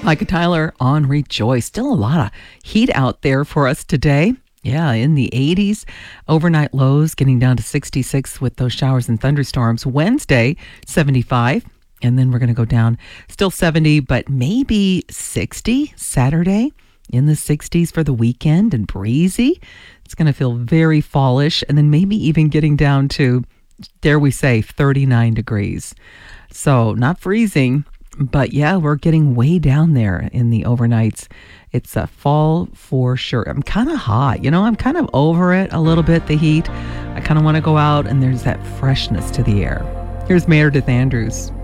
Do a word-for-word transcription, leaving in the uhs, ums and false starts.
Micah Tyler on Rejoice. Still a lot of heat out there for us today. Yeah, in the eighties. Overnight lows getting down to sixty-six with those showers and thunderstorms. Wednesday, seventy-five. And then we're going to go down still seventy, but maybe sixty Saturday. In the sixties for the weekend and breezy. It's going to feel very fallish, and then maybe even getting down to, dare we say, thirty-nine degrees. So not freezing, but yeah, we're getting way down there in the overnights. It's a fall for sure. I'm kind of hot, you know, I'm kind of over it a little bit, the heat. I kind of want to go out and there's that freshness to the air. Here's Meredith Andrews.